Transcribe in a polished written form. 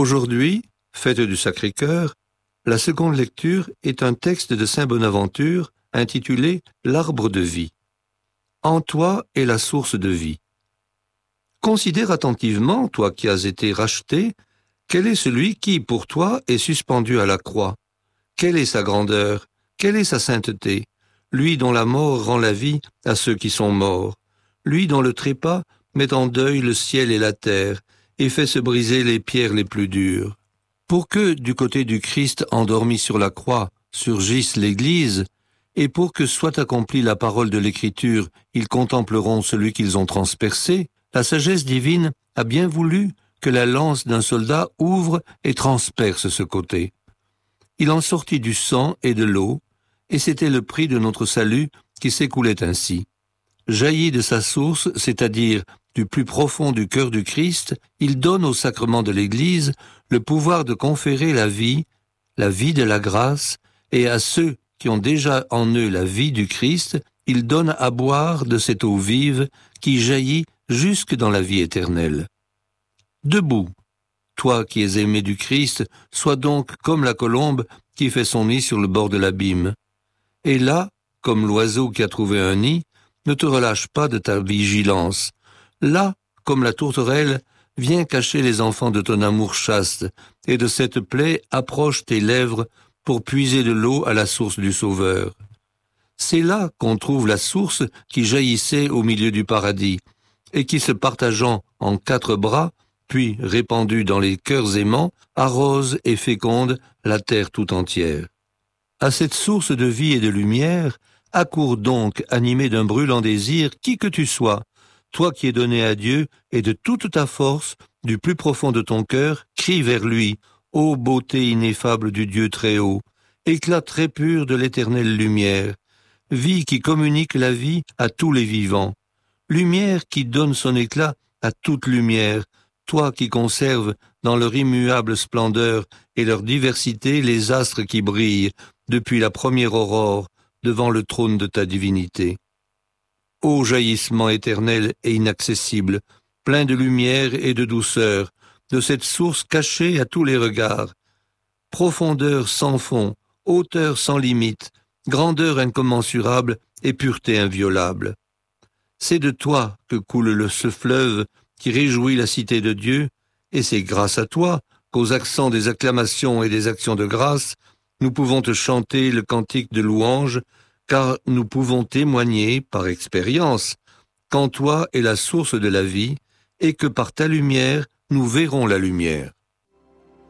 Aujourd'hui, fête du Sacré-Cœur, la seconde lecture est un texte de saint Bonaventure intitulé « L'arbre de vie ». En toi est la source de vie. Considère attentivement, toi qui as été racheté, quel est celui qui, pour toi, est suspendu à la croix. Quelle est sa grandeur? Quelle est sa sainteté? Lui dont la mort rend la vie à ceux qui sont morts. Lui dont le trépas met en deuil le ciel et la terre et fait se briser les pierres les plus dures. Pour que, du côté du Christ endormi sur la croix, surgisse l'Église, et pour que soit accomplie la parole de l'Écriture, ils contempleront celui qu'ils ont transpercé, la sagesse divine a bien voulu que la lance d'un soldat ouvre et transperce ce côté. Il en sortit du sang et de l'eau, et c'était le prix de notre salut qui s'écoulait ainsi. Jailli de sa source, c'est-à-dire du plus profond du cœur du Christ, il donne au sacrement de l'Église le pouvoir de conférer la vie de la grâce, et à ceux qui ont déjà en eux la vie du Christ, il donne à boire de cette eau vive qui jaillit jusque dans la vie éternelle. Debout, toi qui es aimé du Christ, sois donc comme la colombe qui fait son nid sur le bord de l'abîme. Et là, comme l'oiseau qui a trouvé un nid, ne te relâche pas de ta vigilance. Là, comme la tourterelle, viens cacher les enfants de ton amour chaste, et de cette plaie approche tes lèvres pour puiser de l'eau à la source du Sauveur. C'est là qu'on trouve la source qui jaillissait au milieu du paradis, et qui, se partageant en 4 bras, puis répandue dans les cœurs aimants, arrose et féconde la terre tout entière. À cette source de vie et de lumière, accours donc, animé d'un brûlant désir, qui que tu sois, toi qui es donné à Dieu, et de toute ta force, du plus profond de ton cœur, crie vers lui, ô beauté ineffable du Dieu très haut, éclat très pur de l'éternelle lumière, vie qui communique la vie à tous les vivants, lumière qui donne son éclat à toute lumière, toi qui conserves dans leur immuable splendeur et leur diversité les astres qui brillent depuis la première aurore devant le trône de ta divinité. Ô jaillissement éternel et inaccessible, plein de lumière et de douceur, de cette source cachée à tous les regards, profondeur sans fond, hauteur sans limite, grandeur incommensurable et pureté inviolable. C'est de toi que coule ce fleuve qui réjouit la cité de Dieu, et c'est grâce à toi qu'aux accents des acclamations et des actions de grâce, nous pouvons te chanter le cantique de louange, car nous pouvons témoigner, par expérience, qu'en toi est la source de la vie, et que par ta lumière, nous verrons la lumière.